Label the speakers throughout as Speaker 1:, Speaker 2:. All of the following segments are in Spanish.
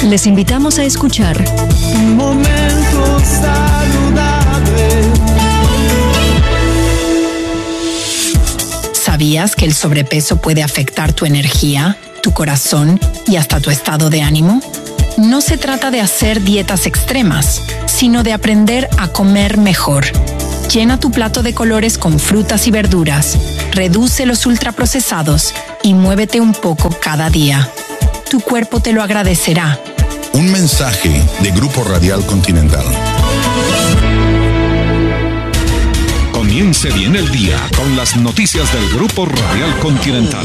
Speaker 1: Les invitamos a escuchar
Speaker 2: Un momento saludable.
Speaker 3: ¿Sabías que el sobrepeso puede afectar tu energía, tu corazón y hasta tu estado de ánimo? No se trata de hacer dietas extremas, sino de aprender a comer mejor. Llena tu plato de colores con frutas y verduras, reduce los ultraprocesados y muévete un poco cada día. Tu cuerpo te lo agradecerá.
Speaker 4: Un mensaje de Grupo Radial Continental.
Speaker 5: Comience bien el día con las noticias del Grupo Radial Continental.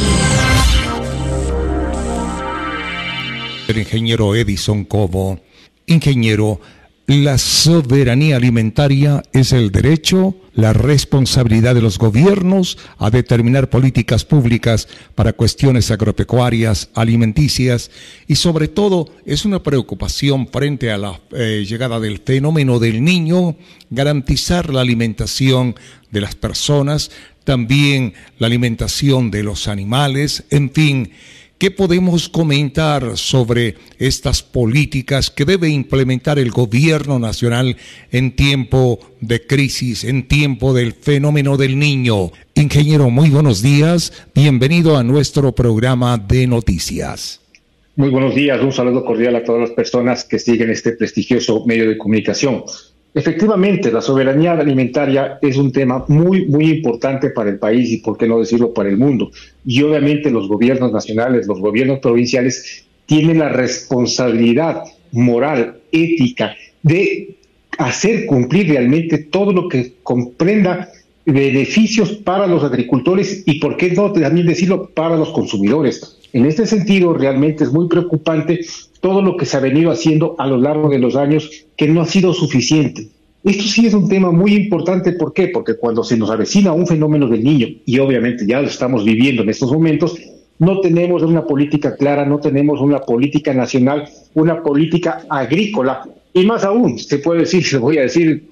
Speaker 6: El ingeniero Edison Cobo. Ingeniero, la soberanía alimentaria es el derecho, la responsabilidad de los gobiernos a determinar políticas públicas para cuestiones agropecuarias, alimenticias y sobre todo es una preocupación frente a la llegada del fenómeno del Niño, garantizar la alimentación de las personas, también la alimentación de los animales, en fin. ¿Qué podemos comentar sobre estas políticas que debe implementar el gobierno nacional en tiempo de crisis, en tiempo del fenómeno del Niño? Ingeniero, muy buenos días. Bienvenido a nuestro programa de noticias.
Speaker 7: Muy buenos días. Un saludo cordial a todas las personas que siguen este prestigioso medio de comunicación. Efectivamente, la soberanía alimentaria es un tema muy importante para el país y, por qué no decirlo, para el mundo. Y obviamente los gobiernos nacionales, los gobiernos provinciales tienen la responsabilidad moral, ética, de hacer cumplir realmente todo lo que comprenda beneficios para los agricultores y, por qué no también decirlo, para los consumidores. En este sentido, realmente es muy preocupante todo lo que se ha venido haciendo a lo largo de los años, que no ha sido suficiente. Esto sí es un tema muy importante. ¿Por qué? Porque cuando se nos avecina un fenómeno del Niño, y obviamente ya lo estamos viviendo en estos momentos, no tenemos una política clara, no tenemos una política nacional, una política agrícola, y más aún, se puede decir, se voy a decir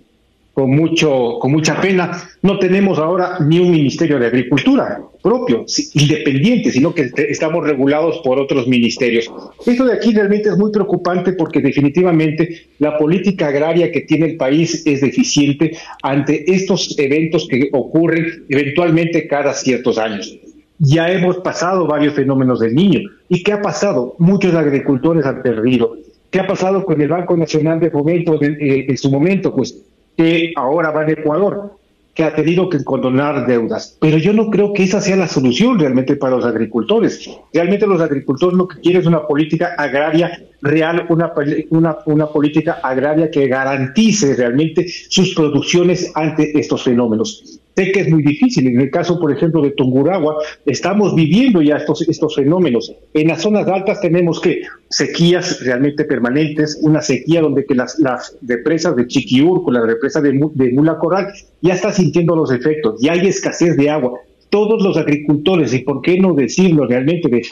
Speaker 7: con mucha pena, no tenemos ahora ni un Ministerio de Agricultura propio, independiente, sino que estamos regulados por otros ministerios. Esto de aquí realmente es muy preocupante porque definitivamente la política agraria que tiene el país es deficiente ante estos eventos que ocurren eventualmente cada ciertos años. Ya hemos pasado varios fenómenos del Niño. ¿Y qué ha pasado? Muchos agricultores han perdido. ¿Qué ha pasado con el Banco Nacional de Fomento en su momento? Pues que ahora va en Ecuador, que ha tenido que condonar deudas. Pero yo no creo que esa sea la solución realmente para los agricultores. Realmente los agricultores lo que quieren es una política agraria real, una política agraria que garantice realmente sus producciones ante estos fenómenos. Sé que es muy difícil. En el caso, por ejemplo, de Tungurahua, estamos viviendo ya estos fenómenos. En las zonas altas tenemos que sequías realmente permanentes, una sequía donde que las represas de Chiquiurco, la represa de Mula Corral, ya está sintiendo los efectos, ya hay escasez de agua. Todos los agricultores, y por qué no decirlo realmente de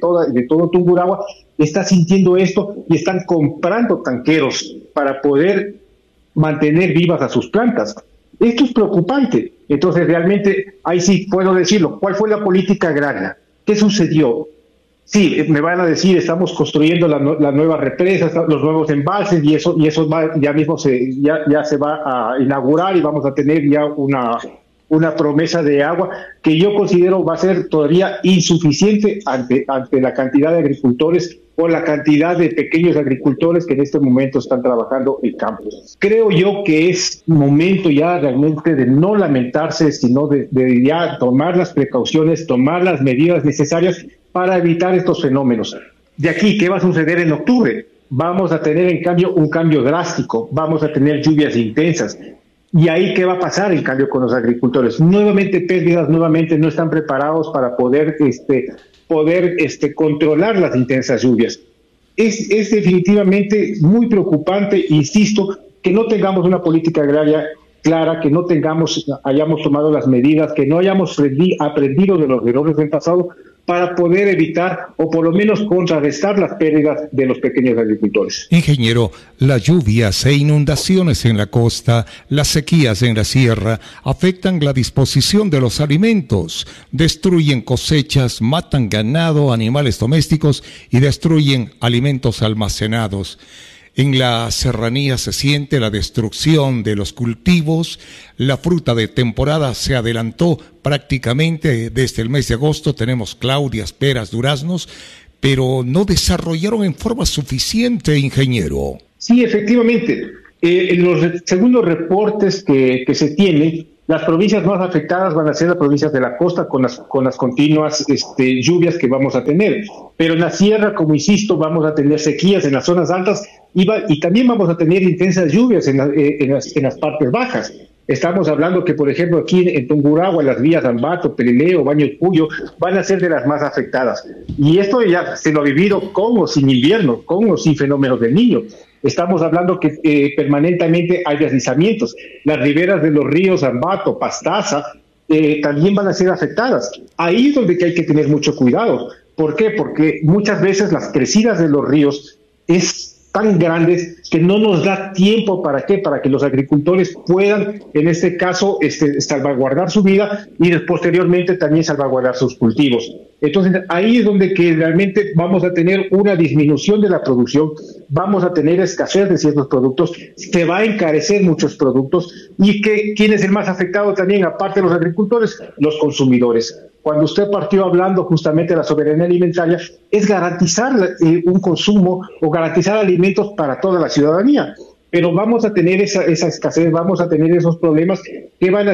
Speaker 7: todo Tungurahua, está sintiendo esto y están comprando tanqueros para poder mantener vivas a sus plantas. Esto es preocupante. Entonces, realmente, ahí sí puedo decirlo. ¿Cuál fue la política agraria? ¿Qué sucedió? Sí, me van a decir, estamos construyendo la nueva represa, los nuevos embalses, y eso ya mismo se va a inaugurar y vamos a tener ya una promesa de agua que yo considero va a ser todavía insuficiente ante la cantidad de agricultores o la cantidad de pequeños agricultores que en este momento están trabajando el campo. Creo yo que es momento ya realmente de no lamentarse, sino de ya tomar las precauciones, tomar las medidas necesarias para evitar estos fenómenos. De aquí, ¿qué va a suceder en octubre? Vamos a tener en cambio un cambio drástico, vamos a tener lluvias intensas. ¿Y ahí qué va a pasar en cambio con los agricultores? Nuevamente pérdidas, nuevamente no están preparados para poder controlar las intensas lluvias. Es definitivamente muy preocupante, insisto, que no tengamos una política agraria clara, que no hayamos tomado las medidas, que no hayamos aprendido de los errores del pasado, para poder evitar o por lo menos contrarrestar las pérdidas de los pequeños agricultores.
Speaker 6: Ingeniero, las lluvias e inundaciones en la costa, las sequías en la sierra, afectan la disposición de los alimentos, destruyen cosechas, matan ganado, animales domésticos y destruyen alimentos almacenados. En la serranía se siente la destrucción de los cultivos, la fruta de temporada se adelantó prácticamente desde el mes de agosto, tenemos claudias, peras, duraznos, pero no desarrollaron en forma suficiente, ingeniero.
Speaker 7: Sí, efectivamente. Según los reportes que se tienen, las provincias más afectadas van a ser las provincias de la costa con las continuas lluvias que vamos a tener. Pero en la sierra, como insisto, vamos a tener sequías en las zonas altas y también vamos a tener intensas lluvias en las partes bajas. Estamos hablando que, por ejemplo, aquí en Tungurahua, las vías de Ambato, Pelileo, Baños Puyo, van a ser de las más afectadas. Y esto ya se lo ha vivido con o sin invierno, con o sin fenómenos del Niño. Estamos hablando que permanentemente hay deslizamientos. Las riberas de los ríos Ambato, Pastaza, también van a ser afectadas. Ahí es donde hay que tener mucho cuidado. ¿Por qué? Porque muchas veces las crecidas de los ríos es tan grandes que no nos da tiempo para que los agricultores puedan, en este caso, salvaguardar su vida y posteriormente también salvaguardar sus cultivos. Entonces, ahí es donde que realmente vamos a tener una disminución de la producción, vamos a tener escasez de ciertos productos, se va a encarecer muchos productos y ¿quién es el más afectado también, aparte de los agricultores? Los consumidores. Cuando usted partió hablando justamente de la soberanía alimentaria, es garantizar un consumo o garantizar alimentos para toda la ciudadanía. Pero vamos a tener esa escasez, vamos a tener esos problemas que van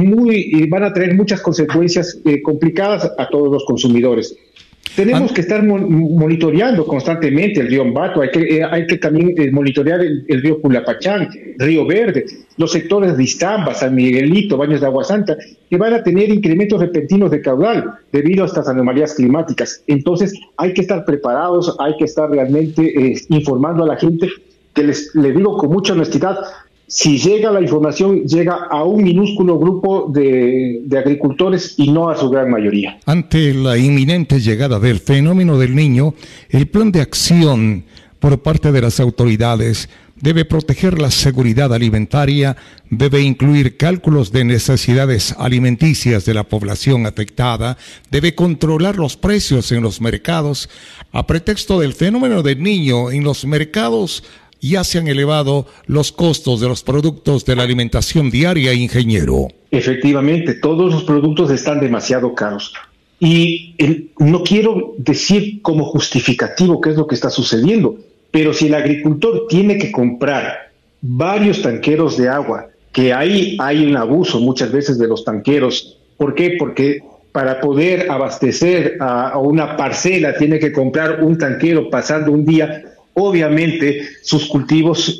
Speaker 7: a traer muchas consecuencias complicadas a todos los consumidores. Tenemos que estar monitoreando constantemente el río Ambato, hay que también monitorear el río Pulapachán, Río Verde, los sectores de Istamba, San Miguelito, Baños de Agua Santa, que van a tener incrementos repentinos de caudal debido a estas anomalías climáticas. Entonces hay que estar preparados, hay que estar realmente informando a la gente, que le digo con mucha honestidad, si llega la información, llega a un minúsculo grupo de agricultores y no a su gran mayoría.
Speaker 6: Ante la inminente llegada del fenómeno del Niño, el plan de acción por parte de las autoridades debe proteger la seguridad alimentaria, debe incluir cálculos de necesidades alimenticias de la población afectada, debe controlar los precios en los mercados. A pretexto del fenómeno del Niño, en los mercados ya se han elevado los costos de los productos de la alimentación diaria, ingeniero.
Speaker 7: Efectivamente, todos los productos están demasiado caros. Y no quiero decir como justificativo qué es lo que está sucediendo, pero si el agricultor tiene que comprar varios tanqueros de agua, que ahí hay un abuso muchas veces de los tanqueros. ¿Por qué? Porque para poder abastecer a una parcela tiene que comprar un tanquero pasando un día. Obviamente sus cultivos,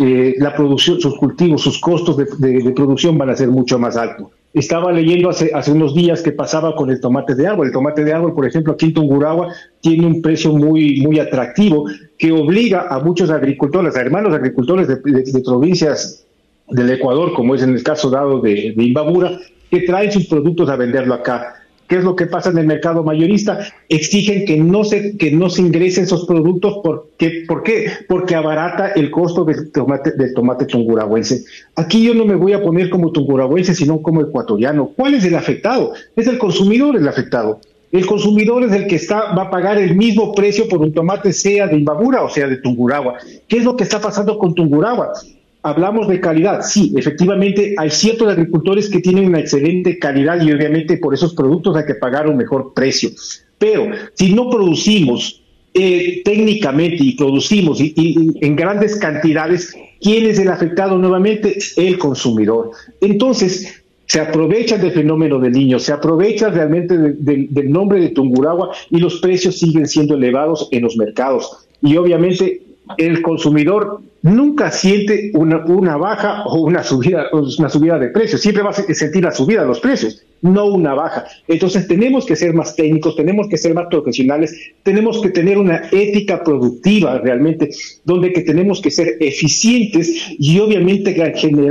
Speaker 7: sus costos de producción van a ser mucho más altos. Estaba leyendo hace unos días que pasaba con el tomate de árbol. El tomate de árbol, por ejemplo, aquí en Tungurahua, tiene un precio muy, muy atractivo que obliga a muchos agricultores, a hermanos agricultores de provincias del Ecuador, como es en el caso dado de Imbabura, que traen sus productos a venderlo acá. ¿Qué es lo que pasa en el mercado mayorista? Exigen que no se ingresen esos productos. ¿Por qué? Porque abarata el costo del tomate tungurahuense. Aquí yo no me voy a poner como tungurahuense, sino como ecuatoriano. ¿Cuál es el afectado? Es el consumidor el afectado. El consumidor es el que va a pagar el mismo precio por un tomate, sea de Imbabura o sea de Tungurahua. ¿Qué es lo que está pasando con Tungurahua? Hablamos de calidad, sí, efectivamente hay ciertos agricultores que tienen una excelente calidad y obviamente por esos productos hay que pagar un mejor precio. Pero si no producimos técnicamente y producimos y en grandes cantidades, ¿quién es el afectado nuevamente? El consumidor. Entonces, se aprovecha del fenómeno del Niño, se aprovecha realmente del nombre de Tungurahua y los precios siguen siendo elevados en los mercados. Y obviamente el consumidor nunca siente una baja o una subida de precios, siempre va a sentir la subida de los precios, no una baja. Entonces tenemos que ser más técnicos, tenemos que ser más profesionales, tenemos que tener una ética productiva realmente, donde que tenemos que ser eficientes y obviamente generar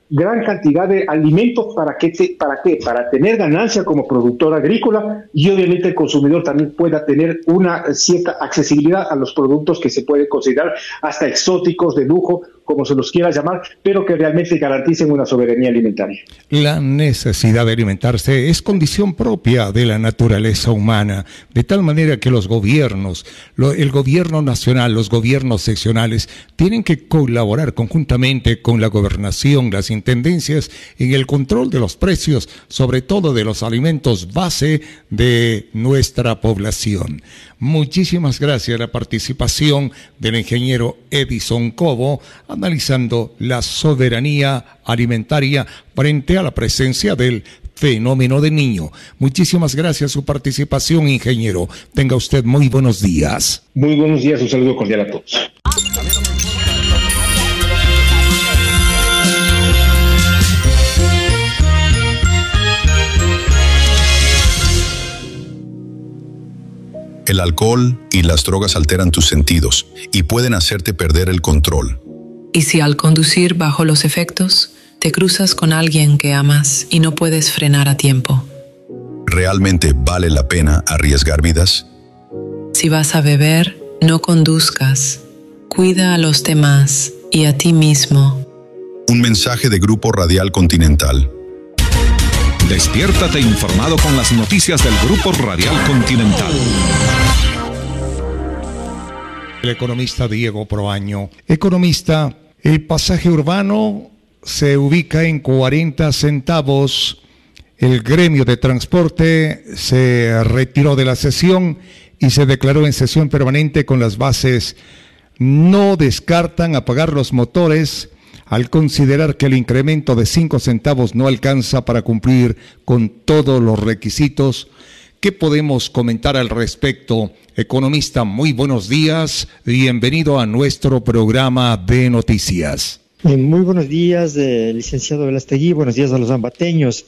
Speaker 7: gran cantidad de alimentos. ¿Para qué? Para tener ganancia como productor agrícola, y obviamente el consumidor también pueda tener una cierta accesibilidad a los productos que se pueden considerar hasta exóticos, de lujo, como se los quiera llamar, pero que realmente garanticen una soberanía alimentaria.
Speaker 6: La necesidad de alimentarse es condición propia de la naturaleza humana, de tal manera que los gobiernos, el gobierno nacional, los gobiernos seccionales, tienen que colaborar conjuntamente con la gobernación, las intendencias, en el control de los precios, sobre todo de los alimentos base de nuestra población. Muchísimas gracias a la participación del ingeniero Edison Cobo, analizando la soberanía alimentaria frente a la presencia del fenómeno del Niño. Muchísimas gracias a su participación, ingeniero. Tenga usted muy buenos días.
Speaker 7: Muy buenos días, un saludo cordial a todos.
Speaker 4: El alcohol y las drogas alteran tus sentidos y pueden hacerte perder el control.
Speaker 1: ¿Y si al conducir bajo los efectos, te cruzas con alguien que amas y no puedes frenar a tiempo?
Speaker 4: ¿Realmente vale la pena arriesgar vidas?
Speaker 1: Si vas a beber, no conduzcas. Cuida a los demás y a ti mismo.
Speaker 4: Un mensaje de Grupo Radial Continental.
Speaker 5: Despiértate informado con las noticias del Grupo Radial Continental.
Speaker 6: El economista Diego Proaño. Economista, el pasaje urbano se ubica en 40 centavos. El gremio de transporte se retiró de la sesión y se declaró en sesión permanente con las bases. No descartan apagar los motores al considerar que el incremento de 5 centavos no alcanza para cumplir con todos los requisitos. ¿Qué podemos comentar al respecto? Economista, muy buenos días. Bienvenido a nuestro programa de noticias.
Speaker 8: Muy buenos días, licenciado Velastegui. Buenos días a los ambateños.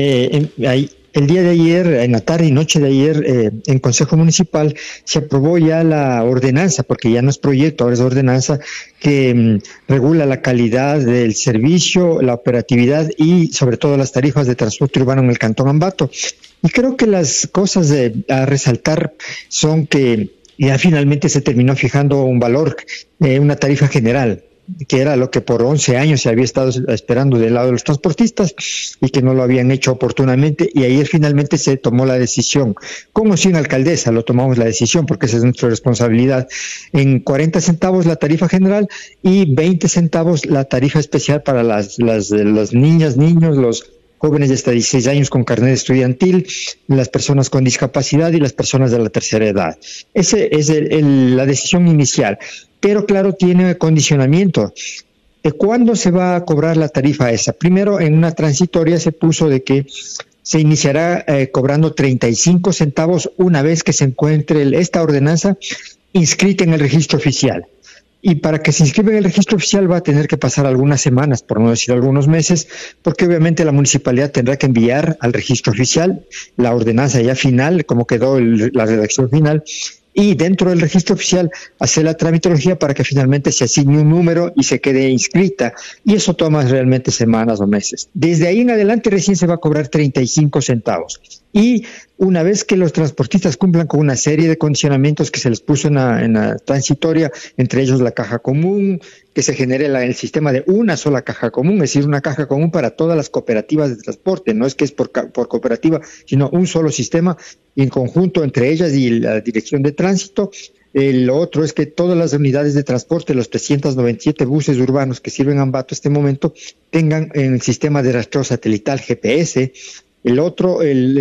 Speaker 8: El día de ayer, en la tarde y noche de ayer, en Consejo Municipal se aprobó ya la ordenanza, porque ya no es proyecto, ahora es ordenanza, que regula la calidad del servicio, la operatividad y sobre todo las tarifas de transporte urbano en el Cantón Ambato. Y creo que las cosas a resaltar son que ya finalmente se terminó fijando un valor, una tarifa general, que era lo que por 11 años se había estado esperando del lado de los transportistas y que no lo habían hecho oportunamente, y ayer finalmente se tomó la decisión, como sin alcaldesa lo tomamos la decisión porque esa es nuestra responsabilidad, en 40 centavos la tarifa general y 20 centavos la tarifa especial para las niñas, niños, los jóvenes de hasta 16 años con carnet estudiantil, las personas con discapacidad y las personas de la tercera edad. Esa es la decisión inicial. Pero claro, tiene condicionamiento. ¿Cuándo se va a cobrar la tarifa esa? Primero, en una transitoria se puso de que se iniciará cobrando 35 centavos una vez que se encuentre esta ordenanza inscrita en el registro oficial. Y para que se inscriba en el registro oficial va a tener que pasar algunas semanas, por no decir algunos meses, porque obviamente la municipalidad tendrá que enviar al registro oficial la ordenanza ya final, como quedó la redacción final, y dentro del registro oficial hacer la tramitología para que finalmente se asigne un número y se quede inscrita, y eso toma realmente semanas o meses. Desde ahí en adelante recién se va a cobrar 35 centavos. Y una vez que los transportistas cumplan con una serie de condicionamientos que se les puso en la transitoria, entre ellos la caja común, que se genere el sistema de una sola caja común, es decir, una caja común para todas las cooperativas de transporte, no es que es por cooperativa, sino un solo sistema en conjunto entre ellas y la dirección de tránsito. Lo otro es que todas las unidades de transporte, los 397 buses urbanos que sirven a Ambato en este momento, tengan el sistema de rastreo satelital GPS. El otro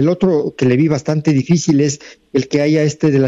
Speaker 8: que le vi bastante difícil es el que haya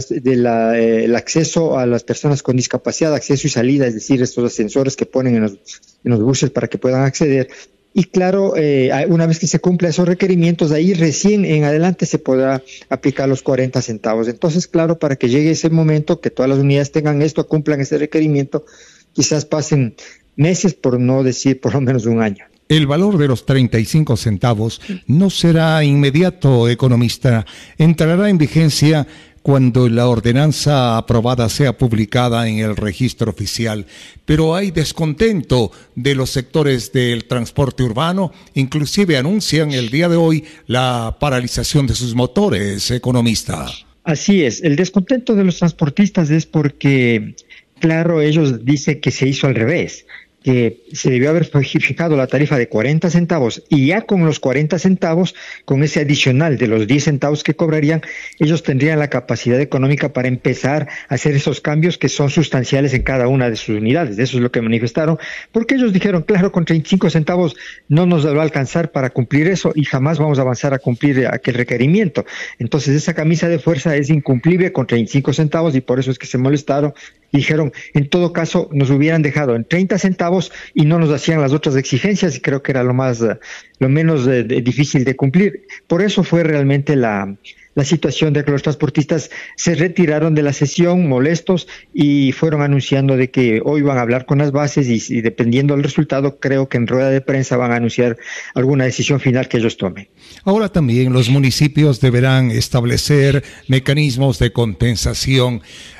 Speaker 8: el acceso a las personas con discapacidad, acceso y salida, es decir, estos ascensores que ponen en los buses para que puedan acceder. Y claro, una vez que se cumplan esos requerimientos, ahí recién en adelante se podrá aplicar los 40 centavos. Entonces, claro, para que llegue ese momento, que todas las unidades tengan esto, cumplan ese requerimiento, quizás pasen meses, por no decir por lo menos un año.
Speaker 6: El valor de los 35 centavos no será inmediato, economista. Entrará en vigencia cuando la ordenanza aprobada sea publicada en el registro oficial. Pero hay descontento de los sectores del transporte urbano, inclusive anuncian el día de hoy la paralización de sus motores, economista.
Speaker 8: Así es, el descontento de los transportistas es porque, claro, ellos dicen que se hizo al revés, que se debió haber fijado la tarifa de 40 centavos y ya con los 40 centavos, con ese adicional de los 10 centavos que cobrarían, ellos tendrían la capacidad económica para empezar a hacer esos cambios que son sustanciales en cada una de sus unidades. Eso es lo que manifestaron, porque ellos dijeron, claro, con 35 centavos no nos va a alcanzar para cumplir eso y jamás vamos a avanzar a cumplir aquel requerimiento. Entonces esa camisa de fuerza es incumplible con 35 centavos y por eso es que se molestaron y dijeron, en todo caso nos hubieran dejado en 30 centavos y no nos hacían las otras exigencias, y creo que era lo menos difícil de cumplir. Por eso fue realmente la situación de que los transportistas se retiraron de la sesión molestos y fueron anunciando de que hoy van a hablar con las bases y dependiendo del resultado, creo que en rueda de prensa van a anunciar alguna decisión final que ellos tomen.
Speaker 6: Ahora también los municipios deberán establecer mecanismos de compensación.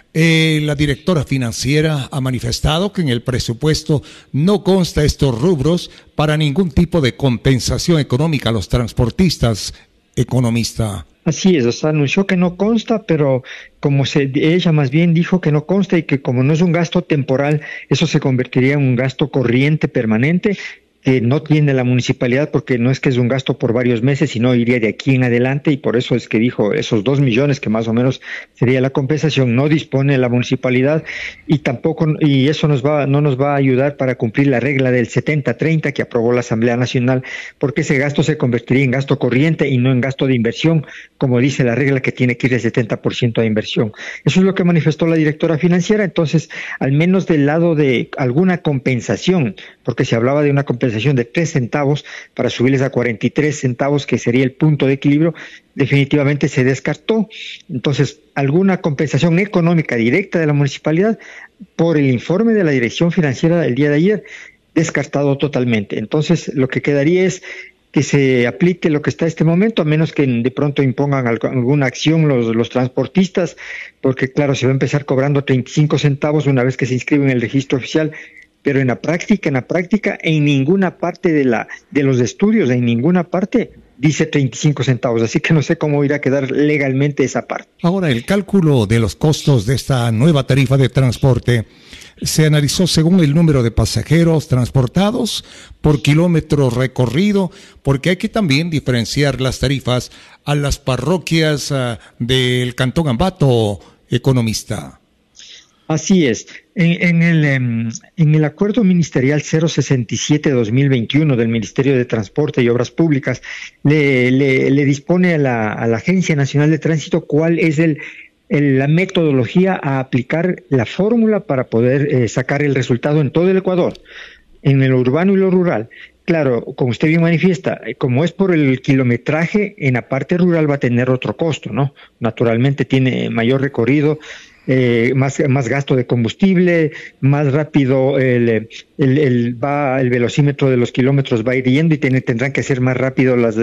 Speaker 6: La directora financiera ha manifestado que en el presupuesto no consta estos rubros para ningún tipo de compensación económica a los transportistas, economista.
Speaker 8: Así es, o sea, anunció que no consta, pero ella más bien dijo que no consta y que como no es un gasto temporal, eso se convertiría en un gasto corriente permanente que no tiene la municipalidad, porque no es que es un gasto por varios meses, sino iría de aquí en adelante, y por eso es que dijo esos 2 millones que más o menos sería la compensación, no dispone la municipalidad, y tampoco, y eso no nos va a ayudar para cumplir la regla del 70-30 que aprobó la Asamblea Nacional, porque ese gasto se convertiría en gasto corriente y no en gasto de inversión, como dice la regla que tiene que ir del 70% de inversión. Eso es lo que manifestó la directora financiera. Entonces, al menos del lado de alguna compensación, porque se hablaba de una compensación de 3 centavos para subirles a 43 centavos, que sería el punto de equilibrio, definitivamente se descartó. Entonces, alguna compensación económica directa de la municipalidad, por el informe de la Dirección Financiera del día de ayer, descartado totalmente. Entonces, lo que quedaría es que se aplique lo que está en este momento, a menos que de pronto impongan alguna acción los transportistas, porque claro, se va a empezar cobrando 35 centavos una vez que se inscribe en el registro oficial, pero en la práctica, en ninguna parte de los estudios, en ninguna parte dice 35 centavos, así que no sé cómo irá a quedar legalmente esa parte.
Speaker 6: Ahora, el cálculo de los costos de esta nueva tarifa de transporte se analizó según el número de pasajeros transportados por kilómetro recorrido, porque hay que también diferenciar las tarifas a las parroquias del Cantón Ambato, economista.
Speaker 8: Así es. En el acuerdo ministerial 067-2021 del Ministerio de Transporte y Obras Públicas le dispone a la Agencia Nacional de Tránsito cuál es la metodología a aplicar, la fórmula para poder sacar el resultado en todo el Ecuador, en lo urbano y lo rural. Claro, como usted bien manifiesta, como es por el kilometraje, en la parte rural va a tener otro costo, ¿no? Naturalmente tiene mayor recorrido, más gasto de combustible, más rápido el velocímetro de los kilómetros va a ir yendo y tendrán que hacer más rápido las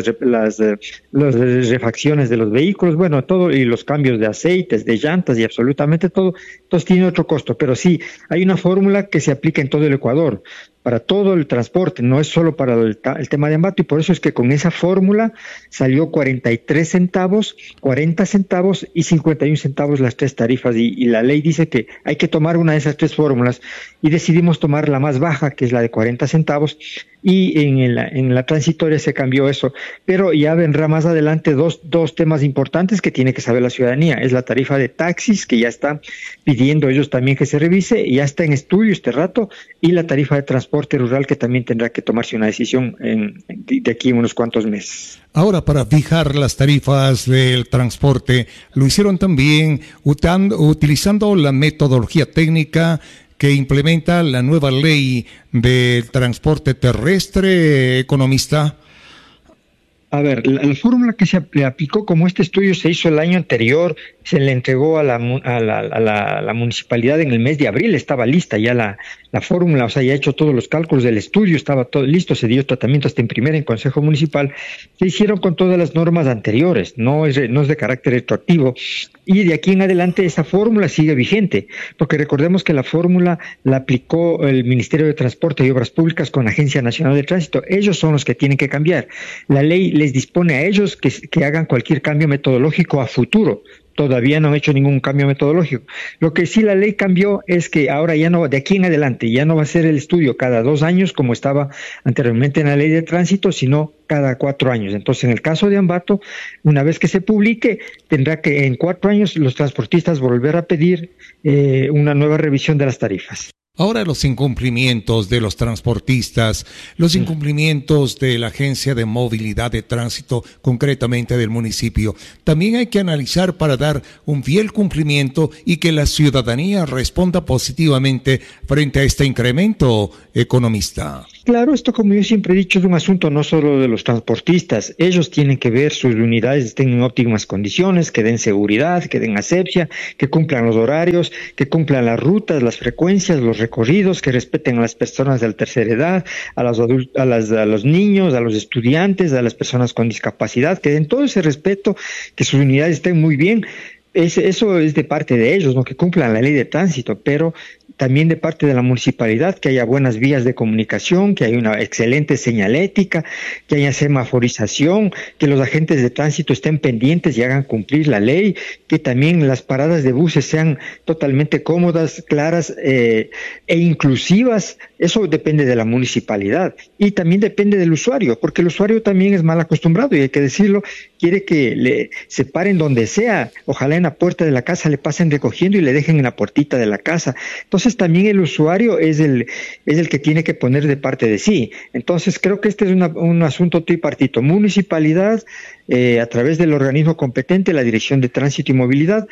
Speaker 8: refacciones de los vehículos, bueno, todo, y los cambios de aceites, de llantas y absolutamente todo. Entonces tiene otro costo, pero sí, hay una fórmula que se aplica en todo el Ecuador, para todo el transporte, no es solo para el tema de Ambato, y por eso es que con esa fórmula salió 43 centavos, 40 centavos y 51 centavos las 3 tarifas, y la ley dice que hay que tomar una de esas 3 fórmulas, y decidimos tomar la más baja, que es la de 40 centavos, y en la transitoria se cambió eso, pero ya vendrá más adelante dos temas importantes que tiene que saber la ciudadanía. Es la tarifa de taxis, que ya están pidiendo ellos también que se revise, ya está en estudio este rato, y la tarifa de transporte rural, que también tendrá que tomarse una decisión de aquí en unos cuantos meses.
Speaker 6: Ahora, para fijar las tarifas del transporte, lo hicieron también utilizando la metodología técnica que implementa la nueva ley del transporte terrestre, economista.
Speaker 8: A ver, la fórmula que se aplicó, como este estudio se hizo el año anterior, se le entregó a la municipalidad en el mes de abril, estaba lista ya la fórmula, o sea, ya hecho todos los cálculos del estudio, estaba todo listo, se dio tratamiento hasta en primera en Consejo Municipal, se hicieron con todas las normas anteriores, no es de carácter retroactivo, y de aquí en adelante esa fórmula sigue vigente, porque recordemos que la fórmula la aplicó el Ministerio de Transporte y Obras Públicas con la Agencia Nacional de Tránsito, ellos son los que tienen que cambiar, la ley les dispone a ellos que hagan cualquier cambio metodológico a futuro. Todavía no han hecho ningún cambio metodológico. Lo que sí la ley cambió es que ahora ya no, de aquí en adelante, ya no va a ser el estudio cada 2 años como estaba anteriormente en la ley de tránsito, sino cada 4 años. Entonces, en el caso de Ambato, una vez que se publique, tendrá que en 4 años los transportistas volver a pedir una nueva revisión de las tarifas.
Speaker 6: Ahora los incumplimientos de los transportistas, los incumplimientos de la Agencia de Movilidad de Tránsito, concretamente del municipio, también hay que analizar para dar un fiel cumplimiento y que la ciudadanía responda positivamente frente a este incremento, economista.
Speaker 8: Claro, esto, como yo siempre he dicho, es un asunto no solo de los transportistas. Ellos tienen que ver sus unidades estén en óptimas condiciones, que den seguridad, que den asepsia, que cumplan los horarios, que cumplan las rutas, las frecuencias, los recorridos, que respeten a las personas de la tercera edad, a los niños, a los estudiantes, a las personas con discapacidad, que den todo ese respeto, que sus unidades estén muy bien. Eso es de parte de ellos, ¿no? Que cumplan la ley de tránsito, pero también de parte de la municipalidad, que haya buenas vías de comunicación, que haya una excelente señalética, que haya semaforización, que los agentes de tránsito estén pendientes y hagan cumplir la ley, que también las paradas de buses sean totalmente cómodas, claras e inclusivas. Eso depende de la municipalidad y también depende del usuario, porque el usuario también es mal acostumbrado y hay que decirlo, quiere que se paren donde sea, ojalá en la puerta de la casa le pasen recogiendo y le dejen en la puertita de la casa. Entonces también el usuario es el que tiene que poner de parte de sí. Entonces creo que este es un asunto tripartito, municipalidad, a través del organismo competente, la Dirección de Tránsito y Movilidad,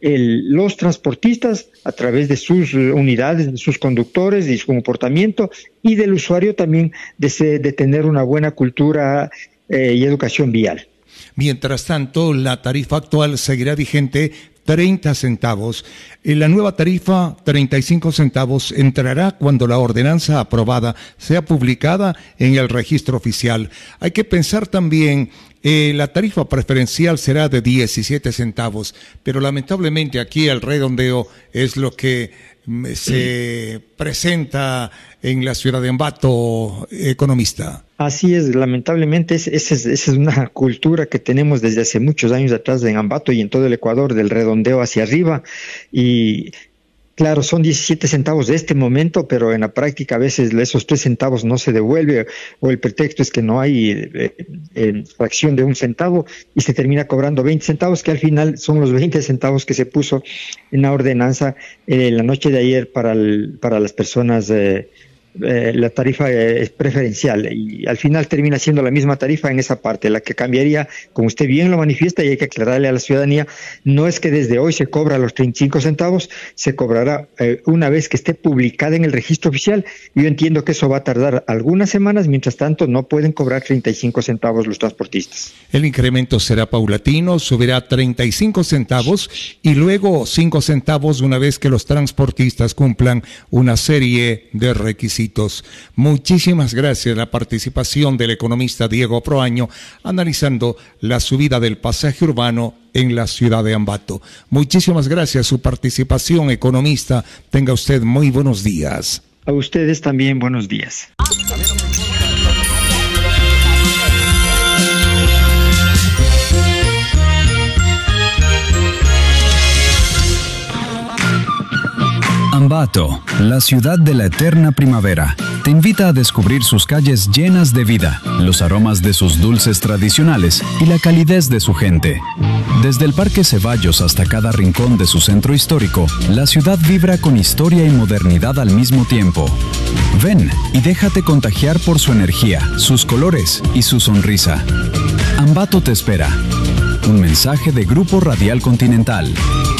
Speaker 8: los transportistas a través de sus unidades, de sus conductores y su comportamiento, y del usuario también de tener una buena cultura y educación vial.
Speaker 6: Mientras tanto, la tarifa actual seguirá vigente 30 centavos. La nueva tarifa, 35 centavos, entrará cuando la ordenanza aprobada sea publicada en el registro oficial. Hay que pensar también, la tarifa preferencial será de 17 centavos, pero lamentablemente aquí el redondeo es lo que se presenta en la ciudad de Ambato, economista.
Speaker 8: Así es, lamentablemente esa es una cultura que tenemos desde hace muchos años atrás en Ambato y en todo el Ecuador, del redondeo hacia arriba, y claro, son 17 centavos de este momento, pero en la práctica a veces esos 3 centavos no se devuelve, o el pretexto es que no hay fracción de 1 centavo y se termina cobrando 20 centavos, que al final son los 20 centavos que se puso en la ordenanza la noche de ayer para las personas. La tarifa es preferencial y al final termina siendo la misma tarifa en esa parte. La que cambiaría, como usted bien lo manifiesta y hay que aclararle a la ciudadanía, no es que desde hoy se cobra los 35 centavos, se cobrará una vez que esté publicada en el registro oficial. Yo entiendo que eso va a tardar algunas semanas, mientras tanto no pueden cobrar 35 centavos los transportistas.
Speaker 6: El incremento será paulatino, subirá 35 centavos y luego 5 centavos una vez que los transportistas cumplan una serie de requisitos. Muchísimas gracias a la participación del economista Diego Proaño analizando la subida del pasaje urbano en la ciudad de Ambato. Muchísimas gracias a su participación, economista. Tenga usted muy buenos días.
Speaker 8: A ustedes también buenos días.
Speaker 9: Ambato, la ciudad de la eterna primavera, te invita a descubrir sus calles llenas de vida, los aromas de sus dulces tradicionales y la calidez de su gente. Desde el Parque Ceballos hasta cada rincón de su centro histórico, la ciudad vibra con historia y modernidad al mismo tiempo. Ven y déjate contagiar por su energía, sus colores y su sonrisa. Ambato te espera. Un mensaje de Grupo Radial Continental.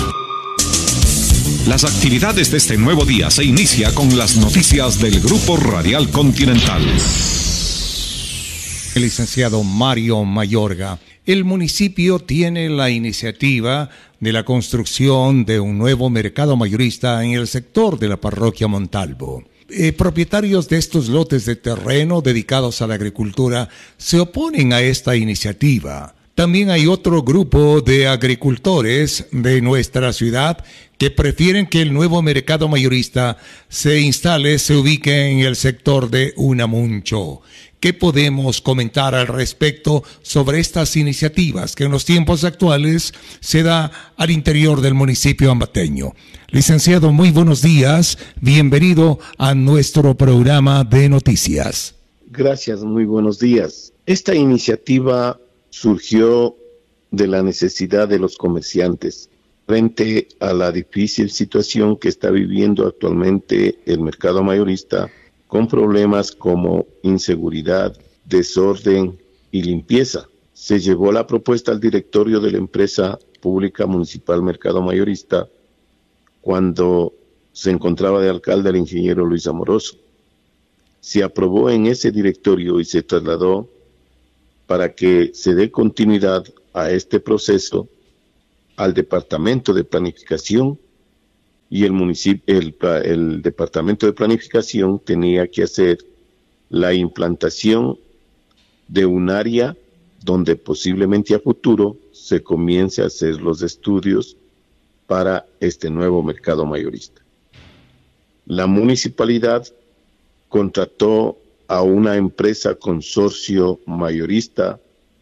Speaker 5: Las actividades de este nuevo día se inicia con las noticias del Grupo Radial Continental.
Speaker 6: El licenciado Mario Mayorga. El municipio tiene la iniciativa de la construcción de un nuevo mercado mayorista en el sector de la parroquia Montalvo. Propietarios de estos lotes de terreno dedicados a la agricultura se oponen a esta iniciativa. También hay otro grupo de agricultores de nuestra ciudad que prefieren que el nuevo mercado mayorista se ubique en el sector de Unamuncho. ¿Qué podemos comentar al respecto sobre estas iniciativas que en los tiempos actuales se da al interior del municipio ambateño? Licenciado, muy buenos días. Bienvenido a nuestro programa de noticias.
Speaker 10: Gracias, muy buenos días. Esta iniciativa surgió de la necesidad de los comerciantes frente a la difícil situación que está viviendo actualmente el mercado mayorista, con problemas como inseguridad, desorden y limpieza. Se llevó la propuesta al directorio de la empresa pública municipal Mercado Mayorista cuando se encontraba de alcalde el ingeniero Luis Amoroso. Se aprobó en ese directorio y se trasladó para que se dé continuidad a este proceso al Departamento de Planificación, y el Departamento de Planificación tenía que hacer la implantación de un área donde posiblemente a futuro se comience a hacer los estudios para este nuevo mercado mayorista. La municipalidad contrató a una empresa consorcio mayorista.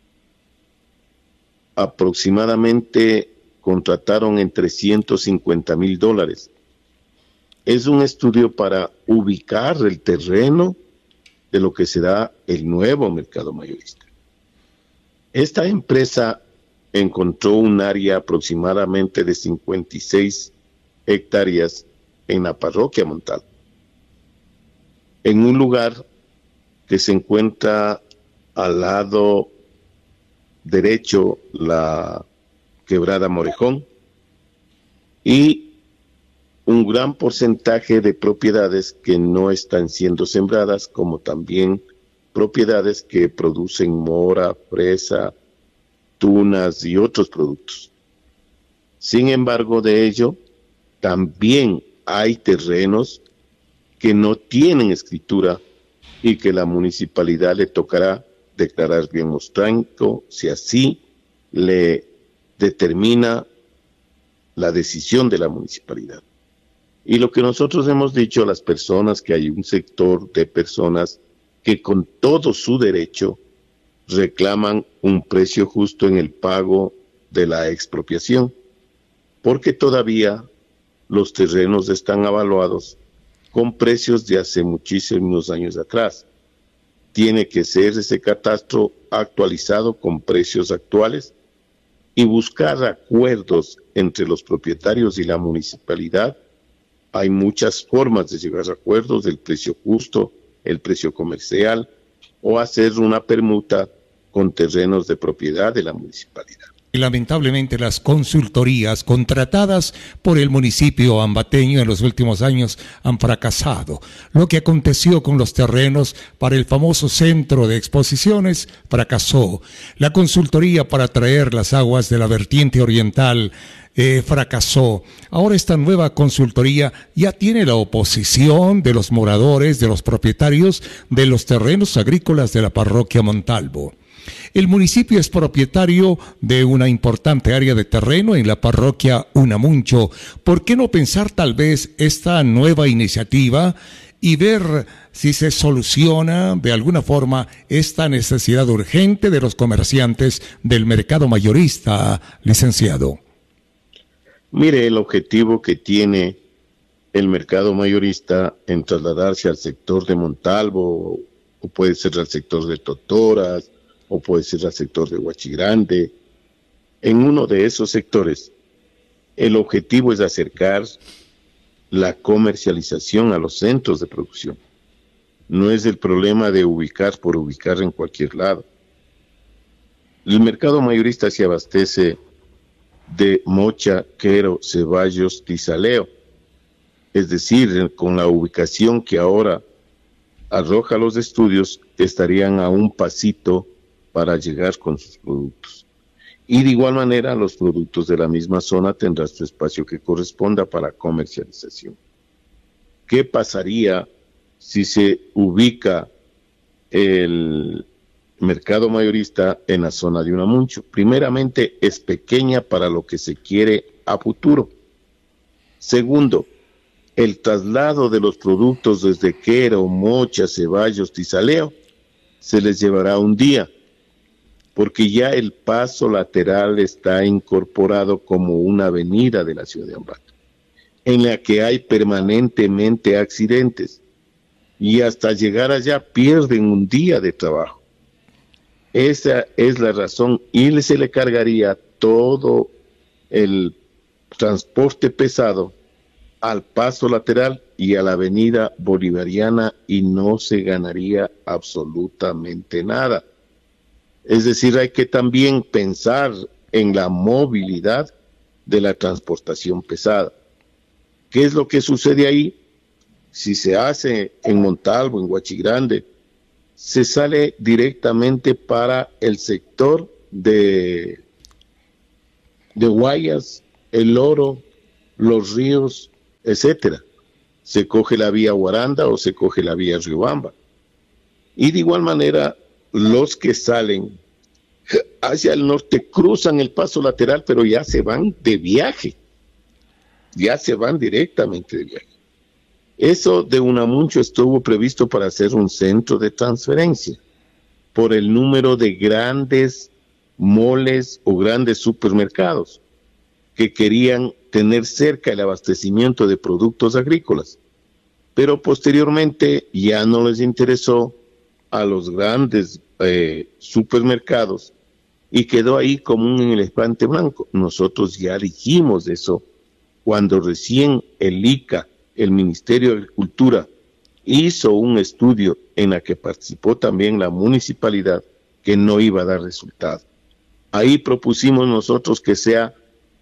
Speaker 10: Aproximadamente contrataron en $350,000. Es un estudio para ubicar el terreno de lo que será el nuevo mercado mayorista. Esta empresa encontró un área aproximadamente de 56 hectáreas en la parroquia Montalvo, en un lugar que se encuentra al lado derecho la Quebrada Morejón, y un gran porcentaje de propiedades que no están siendo sembradas, como también propiedades que producen mora, fresa, tunas y otros productos. Sin embargo, de ello, también hay terrenos que no tienen escritura y que la municipalidad le tocará declarar bien mostranco si así le determina la decisión de la municipalidad. Y lo que nosotros hemos dicho a las personas, que hay un sector de personas que con todo su derecho reclaman un precio justo en el pago de la expropiación, porque todavía los terrenos están avaluados con precios de hace muchísimos años atrás. Tiene que ser ese catastro actualizado con precios actuales y buscar acuerdos entre los propietarios y la municipalidad. Hay muchas formas de llegar a acuerdos: del precio justo, el precio comercial, o hacer una permuta con terrenos de propiedad de la municipalidad.
Speaker 6: Lamentablemente, las consultorías contratadas por el municipio ambateño en los últimos años han fracasado. Lo que aconteció con los terrenos para el famoso centro de exposiciones fracasó. La consultoría para traer las aguas de la vertiente oriental fracasó. Ahora esta nueva consultoría ya tiene la oposición de los moradores, de los propietarios de los terrenos agrícolas de la parroquia Montalvo. El municipio es propietario de una importante área de terreno en la parroquia Unamuncho. ¿Por qué no pensar tal vez esta nueva iniciativa y ver si se soluciona de alguna forma esta necesidad urgente de los comerciantes del mercado mayorista, licenciado?
Speaker 10: Mire, el objetivo que tiene el mercado mayorista en trasladarse al sector de Montalvo, o puede ser al sector de Totoras, o puede ser al sector de Huachigrande. En uno de esos sectores, el objetivo es acercar la comercialización a los centros de producción. No es el problema de ubicar por ubicar en cualquier lado. El mercado mayorista se abastece de Mocha, Quero, Ceballos, Tizaleo. Es decir, con la ubicación que ahora arroja los estudios, estarían a un pasito para llegar con sus productos. Y de igual manera, los productos de la misma zona tendrán su espacio que corresponda para comercialización. ¿Qué pasaría si se ubica el mercado mayorista en la zona de Unamuncho? Primeramente, es pequeña para lo que se quiere a futuro. Segundo, el traslado de los productos desde Quero, Mocha, Ceballos, Tizaleo, se les llevará un día, porque ya el paso lateral está incorporado como una avenida de la ciudad de Ambato, en la que hay permanentemente accidentes, y hasta llegar allá pierden un día de trabajo. Esa es la razón, y se le cargaría todo el transporte pesado al paso lateral y a la avenida bolivariana, y no se ganaría absolutamente nada. Es decir, hay que también pensar en la movilidad de la transportación pesada. ¿Qué es lo que sucede ahí? Si se hace en Montalvo, en Huachigrande, se sale directamente para el sector de Guayas, El Oro, Los Ríos, etcétera. Se coge la vía Guaranda o se coge la vía Riobamba. Y de igual manera, los que salen hacia el norte cruzan el paso lateral, pero ya se van de viaje. Ya se van directamente de viaje. Eso de Unamuncho estuvo previsto para hacer un centro de transferencia por el número de grandes moles o grandes supermercados que querían tener cerca el abastecimiento de productos agrícolas. Pero posteriormente ya no les interesó a los grandes supermercados y quedó ahí como un elefante blanco. Nosotros ya dijimos eso cuando recién el ICA, el Ministerio de Agricultura, hizo un estudio en la que participó también la municipalidad, que no iba a dar resultado. Ahí propusimos nosotros que sea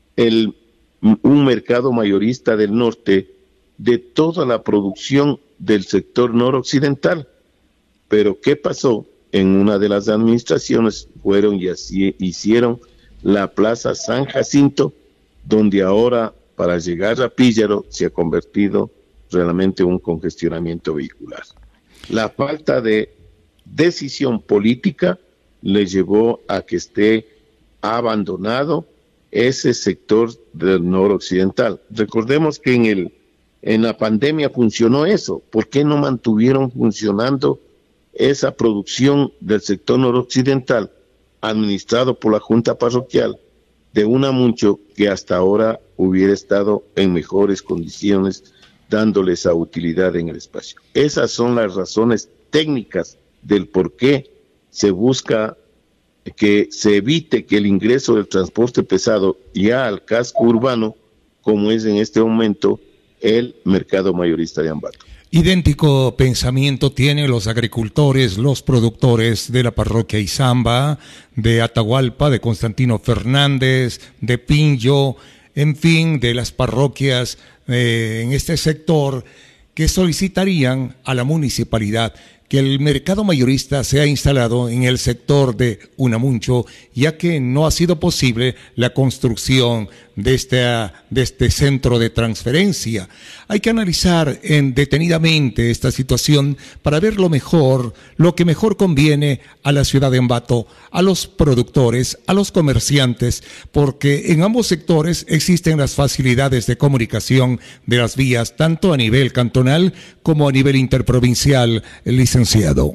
Speaker 10: un mercado mayorista del norte de toda la producción del sector noroccidental. Pero ¿qué pasó? En una de las administraciones fueron y así hicieron la Plaza San Jacinto, donde ahora para llegar a Píllaro se ha convertido realmente en un congestionamiento vehicular. La falta de decisión política le llevó a que esté abandonado ese sector del noroccidental. Recordemos que en la pandemia funcionó eso. ¿Por qué no mantuvieron funcionando esa producción del sector noroccidental administrado por la Junta Parroquial de Unamuncho, que hasta ahora hubiera estado en mejores condiciones, dándole esa utilidad en el espacio? Esas son las razones técnicas del por qué se busca que se evite que el ingreso del transporte pesado ya al casco urbano, como es en este momento el mercado mayorista de Ambato.
Speaker 6: Idéntico pensamiento tienen los agricultores, los productores de la parroquia Izamba, de Atahualpa, de Constantino Fernández, de Pinjo, en fin, de las parroquias en este sector, que solicitarían a la municipalidad que el mercado mayorista sea instalado en el sector de Unamuncho, ya que no ha sido posible la construcción de este centro de transferencia. Hay que analizar detenidamente esta situación para ver lo que mejor conviene a la ciudad de Ambato, a los productores, a los comerciantes, porque en ambos sectores existen las facilidades de comunicación de las vías, tanto a nivel cantonal como a nivel interprovincial, licenciado.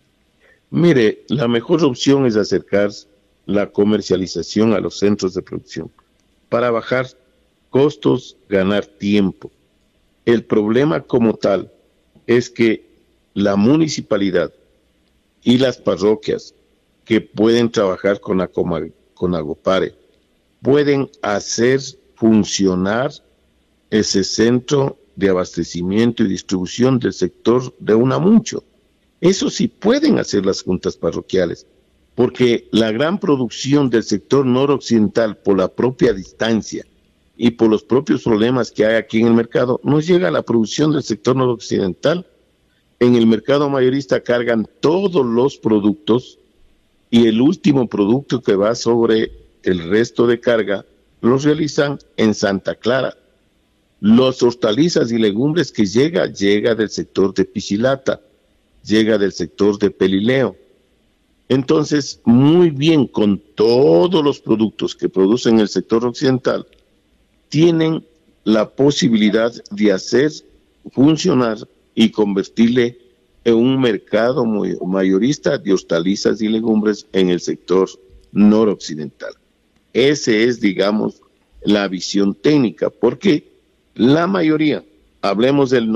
Speaker 10: Mire, la mejor opción es acercar la comercialización a los centros de producción para bajar costos, ganar tiempo. El problema como tal es que la municipalidad y las parroquias que pueden trabajar con Agopare pueden hacer funcionar ese centro de abastecimiento y distribución del sector de Unamuncho. Eso sí pueden hacer las juntas parroquiales, porque la gran producción del sector noroccidental, por la propia distancia y por los propios problemas que hay aquí en el mercado, no llega a la producción del sector noroccidental. En el mercado mayorista cargan todos los productos y el último producto que va sobre el resto de carga los realizan en Santa Clara. Los hortalizas y legumbres que llega del sector de Pichilata, llega del sector de Pelileo. Entonces, muy bien, con todos los productos que producen el sector occidental, tienen la posibilidad de hacer funcionar y convertirle en un mercado mayorista de hortalizas y legumbres en el sector noroccidental. Ese es, digamos, la visión técnica, porque la mayoría, hablemos del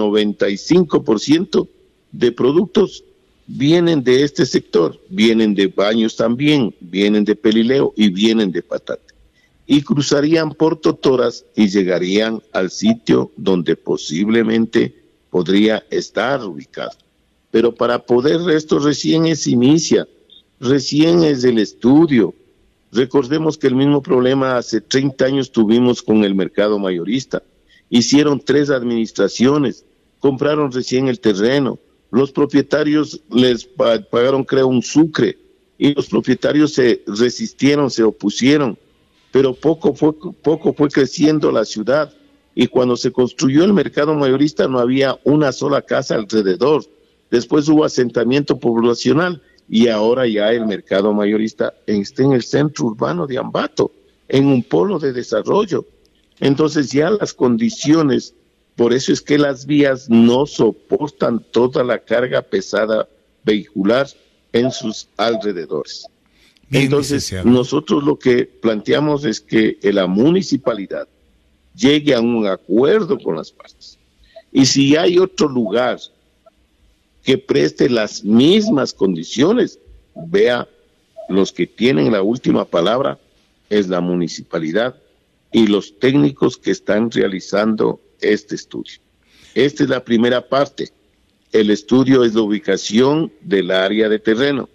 Speaker 10: 95% de productos, vienen de este sector, vienen de Baños también, vienen de Pelileo y vienen de Patate. Y cruzarían por Totoras y llegarían al sitio donde posiblemente podría estar ubicado. Pero para poder esto recién se inicia, recién es el estudio. Recordemos que el mismo problema hace 30 años tuvimos con el mercado mayorista. Hicieron 3 administraciones, compraron recién el terreno. Los propietarios les pagaron, creo, un sucre, y los propietarios se resistieron, se opusieron, pero poco fue creciendo la ciudad, y cuando se construyó el mercado mayorista no había una sola casa alrededor. Después hubo asentamiento poblacional, y ahora ya el mercado mayorista está en el centro urbano de Ambato, en un polo de desarrollo. Entonces ya las condiciones. Por eso es que las vías no soportan toda la carga pesada vehicular en sus alrededores. Bien, entonces, nosotros lo que planteamos es que la municipalidad llegue a un acuerdo con las partes. Y si hay otro lugar que preste las mismas condiciones, vea, los que tienen la última palabra es la municipalidad y los técnicos que están realizando este estudio. Esta es la primera parte. El estudio es la ubicación del área de terreno,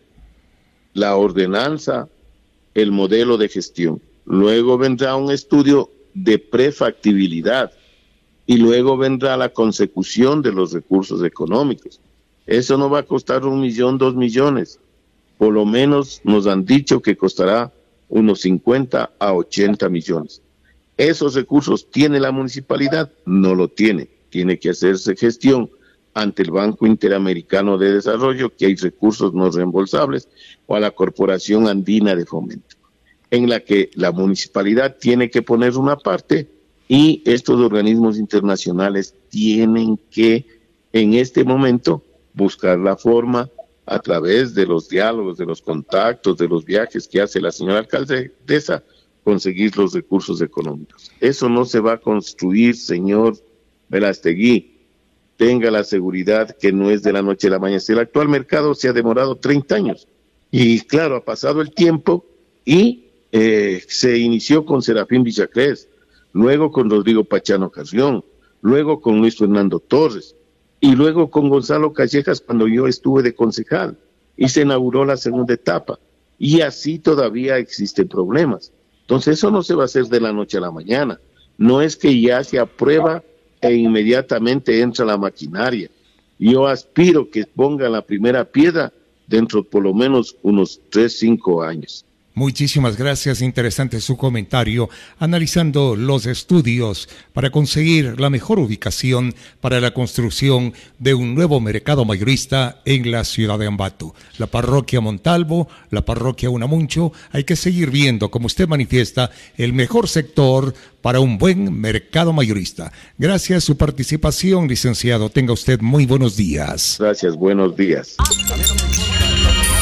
Speaker 10: la ordenanza, el modelo de gestión. Luego vendrá un estudio de prefactibilidad y luego vendrá la consecución de los recursos económicos. Eso no va a costar 1 millón, 2 millones. Por lo menos nos han dicho que costará unos 50 a 80 millones. ¿Esos recursos tiene la municipalidad? No lo tiene. Tiene que hacerse gestión ante el Banco Interamericano de Desarrollo, que hay recursos no reembolsables, o a la Corporación Andina de Fomento, en la que la municipalidad tiene que poner una parte y estos organismos internacionales tienen que, en este momento, buscar la forma a través de los diálogos, de los contactos, de los viajes que hace la señora alcaldesa, conseguir los recursos económicos. Eso no se va a construir, señor Verástegui. Tenga la seguridad que no es de la noche a la mañana. El actual mercado se ha demorado 30 años. Y claro, ha pasado el tiempo y se inició con Serafín Villacrés, luego con Rodrigo Pachano Carrión, luego con Luis Fernando Torres, y luego con Gonzalo Callejas cuando yo estuve de concejal, y se inauguró la segunda etapa. Y así todavía existen problemas. Entonces eso no se va a hacer de la noche a la mañana. No es que ya se aprueba e inmediatamente entra la maquinaria. Yo aspiro que pongan la primera piedra dentro por lo menos unos 3-5 años.
Speaker 6: Muchísimas gracias, interesante su comentario, analizando los estudios para conseguir la mejor ubicación para la construcción de un nuevo mercado mayorista en la ciudad de Ambato. La parroquia Montalvo, la parroquia Unamuncho, hay que seguir viendo, como usted manifiesta, el mejor sector para un buen mercado mayorista. Gracias su participación, licenciado. Tenga usted muy buenos días.
Speaker 10: Gracias, buenos días.